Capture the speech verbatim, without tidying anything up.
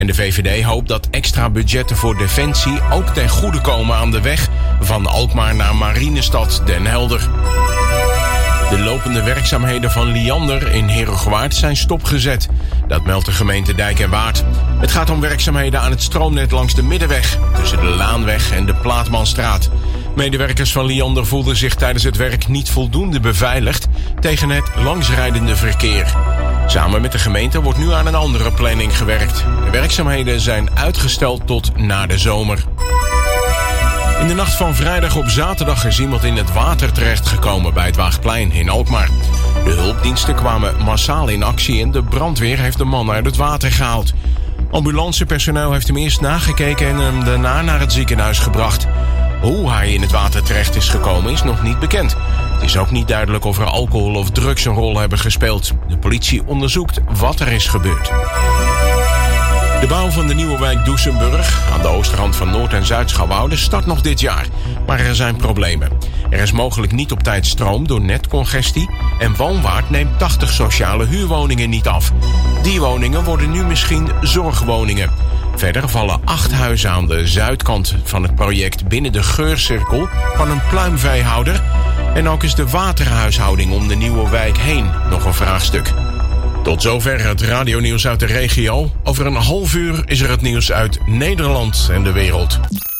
En de V V D hoopt dat extra budgetten voor defensie ook ten goede komen aan de weg van Alkmaar naar Marinestad Den Helder. De lopende werkzaamheden van Liander in Heerhugowaard zijn stopgezet. Dat meldt de gemeente Dijk en Waard. Het gaat om werkzaamheden aan het stroomnet langs de Middenweg, tussen de Laanweg en de Plaatmanstraat. Medewerkers van Liander voelden zich tijdens het werk niet voldoende beveiligd tegen het langsrijdende verkeer. Samen met de gemeente wordt nu aan een andere planning gewerkt. De werkzaamheden zijn uitgesteld tot na de zomer. In de nacht van vrijdag op zaterdag is iemand in het water terechtgekomen bij het Waagplein in Alkmaar. De hulpdiensten kwamen massaal in actie en de brandweer heeft de man uit het water gehaald. Ambulancepersoneel heeft hem eerst nagekeken en hem daarna naar het ziekenhuis gebracht. Hoe hij in het water terecht is gekomen is nog niet bekend. Het is ook niet duidelijk of er alcohol of drugs een rol hebben gespeeld. De politie onderzoekt wat er is gebeurd. De bouw van de nieuwe wijk Doesenburg aan de oostrand van Noord- en Zuid-Schouwwoude start nog dit jaar. Maar er zijn problemen. Er is mogelijk niet op tijd stroom door netcongestie en Woonwaard neemt tachtig sociale huurwoningen niet af. Die woningen worden nu misschien zorgwoningen. Verder vallen acht huizen aan de zuidkant van het project binnen de geurcirkel van een pluimveehouder. En ook is de waterhuishouding om de nieuwe wijk heen nog een vraagstuk. Tot zover het radionieuws uit de regio. Over een half uur is er het nieuws uit Nederland en de wereld.